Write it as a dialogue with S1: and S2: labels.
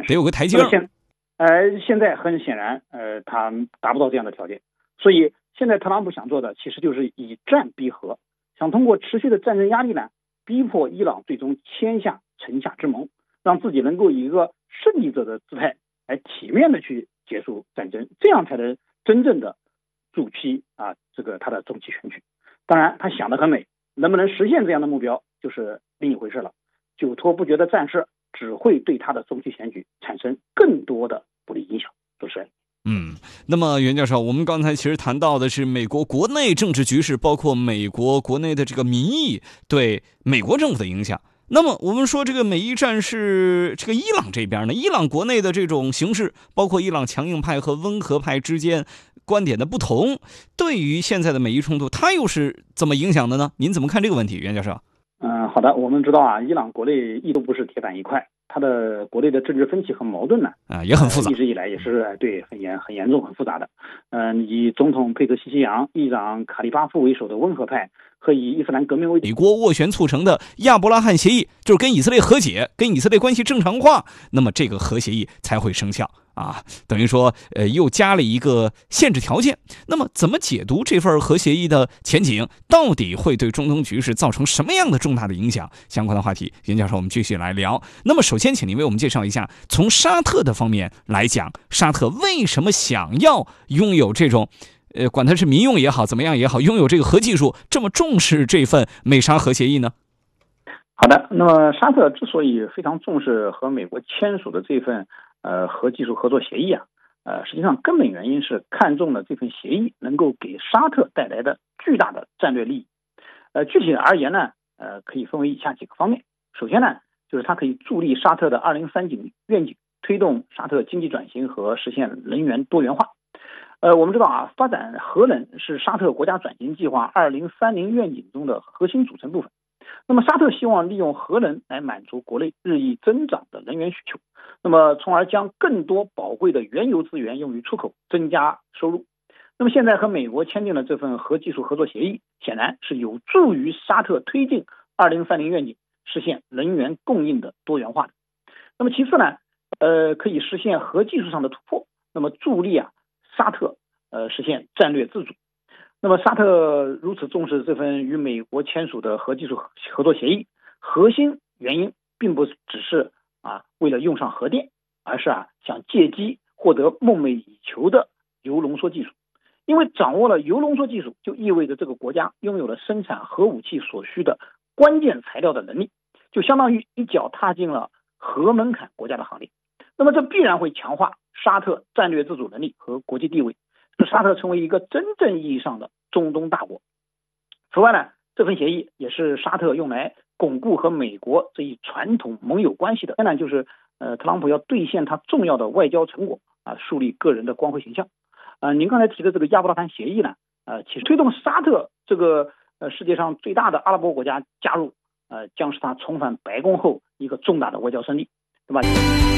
S1: 得有个台阶。
S2: 现在很显然，他达不到这样的条件，所以现在特朗普想做的其实就是以战逼和，想通过持续的战争压力呢，逼迫伊朗最终签下城下之盟，让自己能够以一个胜利者的姿态来体面的去结束战争，这样才能真正的助期他的中期选举。当然，他想得很美，能不能实现这样的目标就是另一回事了。久拖不决的战事只会对他的中期选举产生更多的不利影响。主持人。
S1: 那么袁教授，我们刚才其实谈到的是美国国内政治局势，包括美国国内的这个民意对美国政府的影响。那么我们说这个美伊战事，这个伊朗这边呢，伊朗国内的这种形势，包括伊朗强硬派和温和派之间观点的不同，对于现在的美伊冲突，它又是怎么影响的呢？您怎么看这个问题，袁教授？
S2: 好的，我们知道啊，伊朗国内一都不是铁板一块，它的国内的政治分歧和矛盾呢，
S1: 也很复杂，
S2: 一直以来也是很严重、很复杂的。以总统佩泽西西扬、议长卡利巴夫为首的温和派，和以伊斯兰革命为
S1: 美国斡旋促成的亚伯拉罕协议，就是跟以色列和解，跟以色列关系正常化，那么这个核协议才会生效啊，等于说又加了一个限制条件。那么怎么解读这份核协议的前景，到底会对中东局势造成什么样的重大的影响？相关的话题，袁教授我们继续来聊。那么首先请您为我们介绍一下，从沙特的方面来讲，沙特为什么想要拥有这种管它是民用也好，怎么样也好，拥有这个核技术，这么重视这份美沙核协议呢？
S2: 好的，那么沙特之所以非常重视和美国签署的这份核技术合作协议啊，实际上根本原因是看中了这份协议能够给沙特带来的巨大的战略利益。具体而言呢，可以分为以下几个方面。首先呢，就是它可以助力沙特的2030愿景，推动沙特经济转型和实现能源多元化。我们知道啊，发展核能是沙特国家转型计划2030愿景中的核心组成部分。那么沙特希望利用核能来满足国内日益增长的能源需求，那么从而将更多宝贵的原油资源用于出口，增加收入。那么现在和美国签订了这份核技术合作协议，显然是有助于沙特推进2030愿景，实现能源供应的多元化的。那么其次呢，可以实现核技术上的突破，那么助力沙特实现战略自主。那么沙特如此重视这份与美国签署的核技术合作协议，核心原因并不只是为了用上核电，而是想借机获得梦寐以求的铀浓缩技术。因为掌握了铀浓缩技术，就意味着这个国家拥有了生产核武器所需的关键材料的能力，就相当于一脚踏进了核门槛国家的行列。那么这必然会强化沙特战略自主能力和国际地位，使沙特成为一个真正意义上的中东大国。此外呢，这份协议也是沙特用来巩固和美国这一传统盟友关系的。当然就是特朗普要兑现他重要的外交成果树立个人的光辉形象。您刚才提的这个亚伯拉罕协议呢，其实推动沙特这个世界上最大的阿拉伯国家加入，将是他重返白宫后一个重大的外交胜利，对吧？